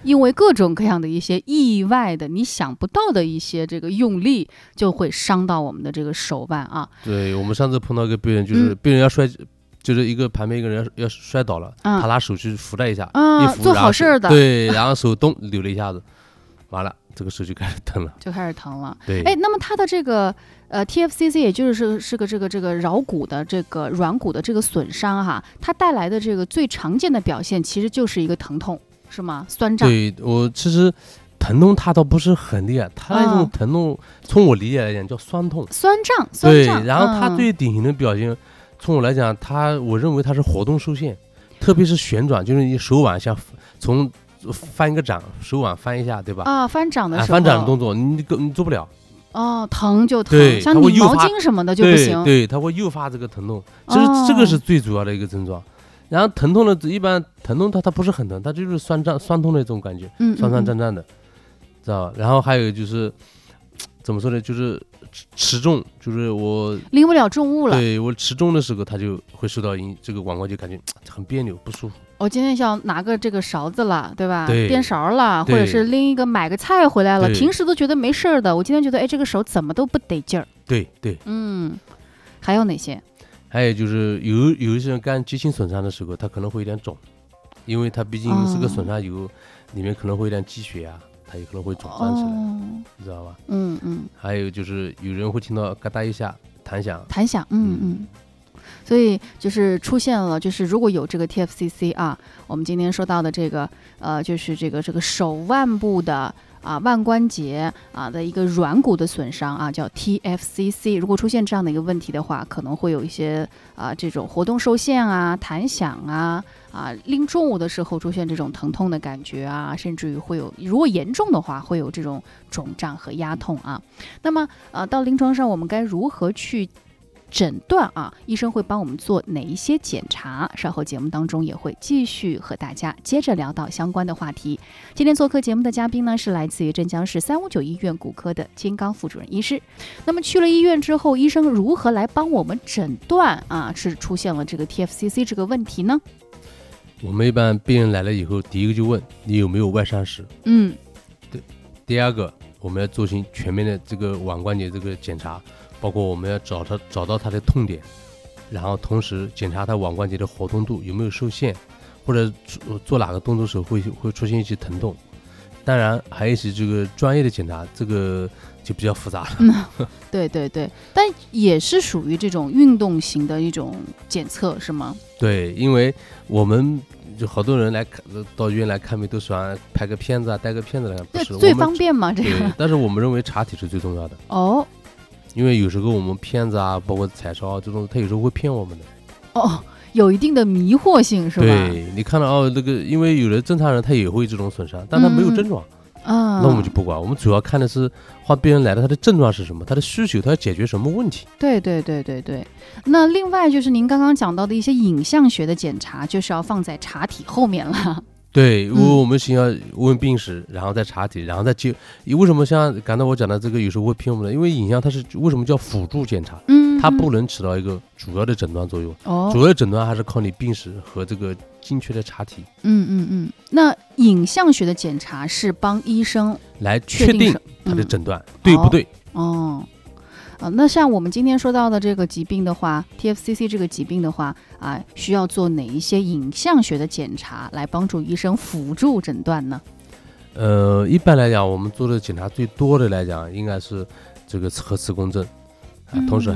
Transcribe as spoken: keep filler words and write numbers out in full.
因为各种各样的一些意外的你想不到的一些这个用力，就会伤到我们的这个手腕啊。 对，我们上次碰到一个病人，就是、嗯、病人要摔，就是一个旁边一个人要要摔倒了，嗯、他拿手去扶他一下， 啊， 一扶做好事的， 对，然后手动扭了一下子，完了，这个手就开始疼了， 就开始疼了。 对， 哎，那么他的这个呃 T F C C 也就是是个这个这个桡骨的这个软骨的这个损伤哈，它带来的这个最常见的表现其实就是一个疼痛。是吗？酸胀。 对，我其实疼痛它倒不是很厉害，它那种疼痛、嗯、从我理解来讲叫酸痛， 酸胀，酸胀。 对，然后它最典型的表现，嗯、从我来讲，它我认为它是活动受限，特别是旋转，就是你手腕像从翻一个掌，手腕翻一下，对吧？ 啊，翻掌的时候，啊、 翻掌的动作你你做不了。 哦，疼就疼， 对， 像拧毛巾什么的就不行。 对，对，它会诱发这个疼痛，其实这个是最主要的一个症状。哦，然后疼痛呢，一般疼痛它它不是很疼，它就是酸胀酸痛的这种感觉， 嗯嗯嗯酸酸胀胀的，知道吧？然后还有就是怎么说呢，就是持重，就是我拎不了重物了。 对，我持重的时候，它就会受到影，这个腕关节感觉很别扭不舒服。 我今天想拿个这个勺子了，对吧？ 对， 颠勺了，或者是拎一个买个菜回来了，平时都觉得没事儿的，我今天觉得哎，这个手怎么都不得劲儿。 对对， 嗯，还有哪些？ 还有就是有有一些人干急性损伤的时候，他可能会有点肿，因为他毕竟是个损伤以后，哦、里面可能会有点积血啊，它也可能会肿胀起来，哦、你知道吧？ 嗯嗯。 还有就是有人会听到嘎哒一下弹响， 弹响，嗯嗯。所以就是出现了，就是如果有这个 T F C C 啊，我们今天说到的这个呃，就是这个这个手腕部的。啊，腕关节啊的一个软骨的损伤啊，叫 T F C C。如果出现这样的一个问题的话，可能会有一些啊这种活动受限啊、弹响啊、啊拎重物的时候出现这种疼痛的感觉啊，甚至于会有，如果严重的话，会有这种肿胀和压痛啊。那么呃，到临床上我们该如何去诊断啊？医生会帮我们做哪一些检查？稍后节目当中也会继续和大家接着聊到相关的话题。今天做客节目的嘉宾呢，是来自于镇江市三五九医院骨科的金刚副主任医师。那么去了医院之后，医生如何来帮我们诊断啊？是出现了这个 T F C C 这个问题呢？ 我们一般病人来了以后，第一个就问你有没有外伤史。 嗯， 对。第二个，我们要做行全面的这个腕关节这个检查。包括我们要找他找到他的痛点，然后同时检查他腕关节的活动度有没有受限，或者做哪个动作时候会会出现一些疼痛。当然还有一些这个专业的检查，这个就比较复杂了。 嗯、对对对，但也是属于这种运动型的一种检测，是吗？ 对，因为我们就好多人来看到医院来看病都喜欢拍个片子啊，带个片子来看，不是最方便嘛？这个。 对，但是我们认为查体是最重要的。 哦。 因为有时候我们片子啊，包括彩超这种，他有时候会骗我们的。 哦，有一定的迷惑性是吧？ 对，你看到哦，那个，因为有的正常人他也会这种损伤，但他没有症状， 嗯， 那我们就不管。我们主要看的是患病人来的他的症状是什么，他的需求，他要解决什么问题。 对对对对对。那另外就是您刚刚讲到的一些影像学的检查，就是要放在查体后面了。 对，因为我们先要问病史，然后再查体，然后再接。为什么像刚才我讲的这个有时候会骗我们呢？因为影像它是为什么叫辅助检查？ 嗯， 它不能起到一个主要的诊断作用。 哦， 主要的诊断还是靠你病史和这个精确的查体。 嗯嗯嗯。那影像学的检查是帮医生来确定他的诊断、嗯、对不对？ 哦。啊，那像我们今天说到的这个疾病的话 ，T F C C 这个疾病的话啊，需要做哪一些影像学的检查来帮助医生辅助诊断呢？ 呃，一般来讲，我们做的检查最多的来讲，应该是这个核磁共振，啊，同时。